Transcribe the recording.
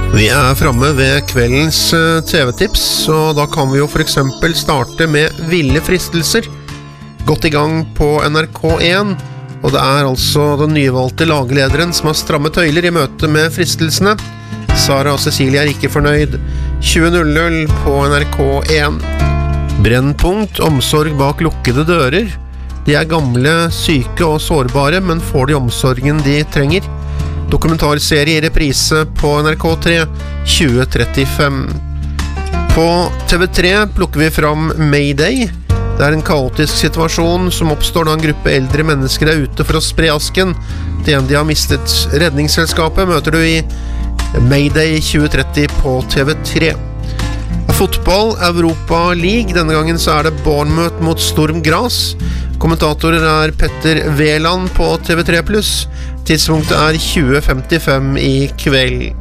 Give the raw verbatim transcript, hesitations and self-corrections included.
Vi er fremme ved kveldens T V-tips, og da kan vi jo for eksempel starte med Ville fristelser. Godt i gang på N R K én, og det er altså den nyvalgte laglederen som har strammet tøyler i møte med fristelsene. Sara og Cecilie er ikke fornøyd. tjue null null på N R K én. Brennpunkt, omsorg bak lukkede dører. De er gamle, syke og sårbare, men får de omsorgen de trenger. Dokumentarserie i reprise på N R K tre tjue trettifem. På T V tre plukker vi fram Mayday. Det er en kaotisk situasjon som oppstår da en gruppe eldre mennesker er ute for å spre asken. Det en de har mistet. Redningsselskapet møter du i Mayday tjue tretti på T V tre. Fotball, Europa League. Denne gangen så er det Bournemouth mot Sturm Graz. Kommentatorer er Petter Veland på T V tre pluss. Tidspunktet er tjue femtifem i kveld.